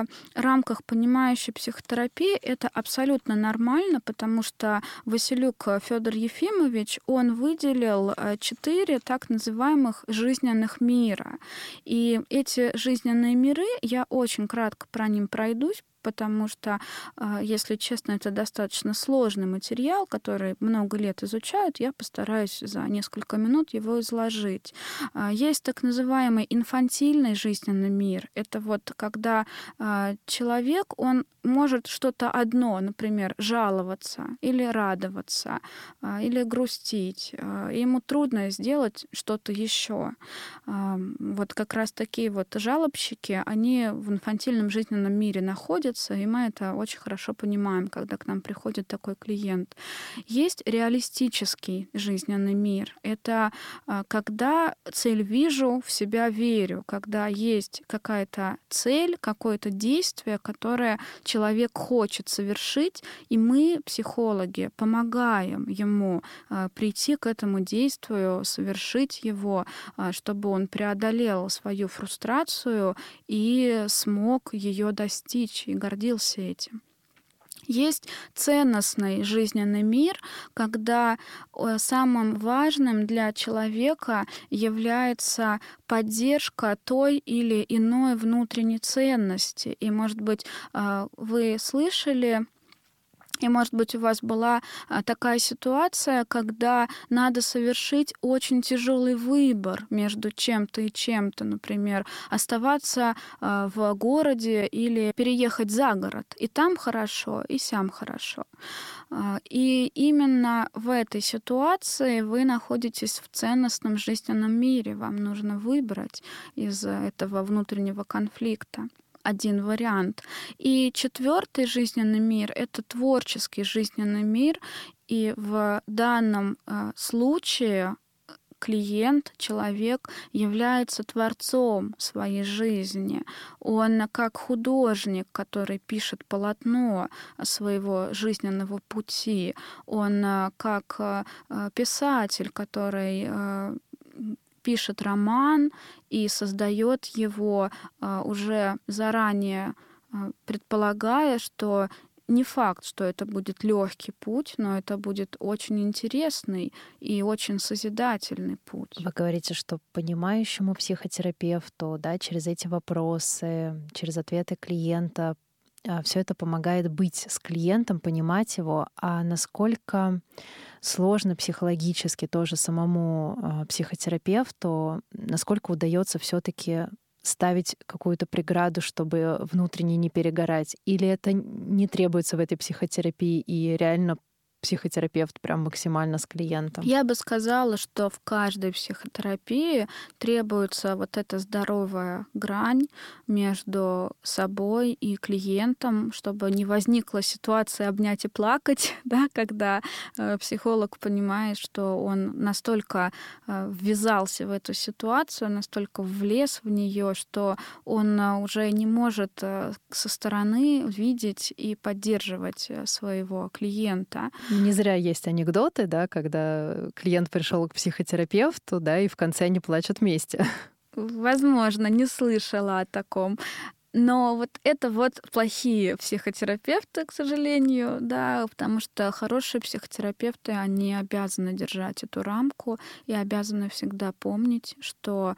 в рамках понимающей психотерапии это абсолютно нормально, потому что Василюк Федор Ефимович, он выделил 4 так называемых жизненных мира. И эти жизненные миры, я очень кратко про них пройдусь, потому что, если честно, это достаточно сложный материал, который много лет изучают. Я постараюсь за несколько минут его изложить. Есть так называемый инфантильный жизненный мир. Это вот когда человек, он может что-то одно, например, жаловаться или радоваться, или грустить. Ему трудно сделать что-то еще. Вот как раз такие вот жалобщики, они в инфантильном жизненном мире находятся, и мы это очень хорошо понимаем, когда к нам приходит такой клиент. Есть реалистический жизненный мир. Это когда цель вижу, в себя верю, когда есть какая-то цель, какое-то действие, которое человек хочет совершить, и мы, психологи, помогаем ему прийти к этому действию, совершить его, чтобы он преодолел свою фрустрацию и смог ее достичь и гордился этим. Есть ценностный жизненный мир, когда самым важным для человека является поддержка той или иной внутренней ценности. И, может быть, вы слышали, и, может быть, у вас была такая ситуация, когда надо совершить очень тяжелый выбор между чем-то и чем-то, например, оставаться в городе или переехать за город. И там хорошо, и сям хорошо. И именно в этой ситуации вы находитесь в ценностном жизненном мире. Вам нужно выбрать из этого внутреннего конфликта один вариант. И 4-й жизненный мир — это творческий жизненный мир. И в данном случае клиент, человек является творцом своей жизни. Он как художник, который пишет полотно своего жизненного пути. Он как писатель, который пишет роман и создает его уже заранее, предполагая, что не факт, что это будет легкий путь, но это будет очень интересный и очень созидательный путь. Вы говорите, что понимающему психотерапевту, да, через эти вопросы, через ответы клиента, все это помогает быть с клиентом, понимать его. А насколько сложно психологически тоже самому психотерапевту, насколько удается все-таки ставить какую-то преграду, чтобы внутренне не перегорать? Или это не требуется в этой психотерапии, и реально психотерапевт прям максимально с клиентом? Я бы сказала, что в каждой психотерапии требуется вот эта здоровая грань между собой и клиентом, чтобы не возникла ситуация обнять и плакать, да, когда психолог понимает, что он настолько ввязался в эту ситуацию, настолько влез в нее, что он уже не может со стороны видеть и поддерживать своего клиента. Не зря есть анекдоты, да, когда клиент пришел к психотерапевту, да, и в конце они плачут вместе. Возможно, не слышала о таком. Но вот это вот плохие психотерапевты, к сожалению, да, потому что хорошие психотерапевты, они обязаны держать эту рамку и обязаны всегда помнить, что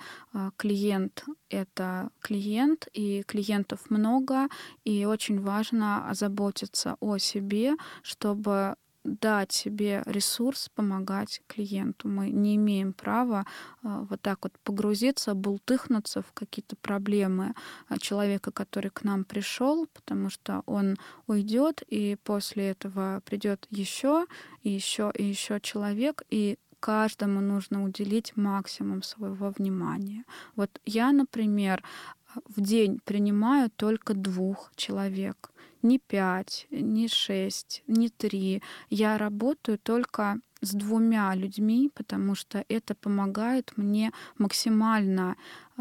клиент — это клиент, и клиентов много, и очень важно озаботиться о себе, чтобы дать себе ресурс помогать клиенту. Мы не имеем права вот так вот погрузиться, бултыхнуться в какие-то проблемы человека, который к нам пришел, потому что он уйдет, и после этого придет еще и еще и еще человек, и каждому нужно уделить максимум своего внимания. Вот я, например, в день принимаю только 2 человек. Не 5, не 6, не 3. Я работаю только с 2 людьми, потому что это помогает мне максимально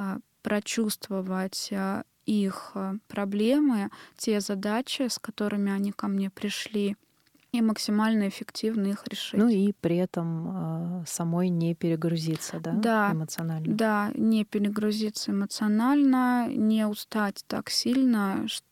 прочувствовать их проблемы, те задачи, с которыми они ко мне пришли, и максимально эффективно их решить. Ну и при этом самой не перегрузиться, да, эмоционально. Да, не перегрузиться эмоционально, не устать так сильно,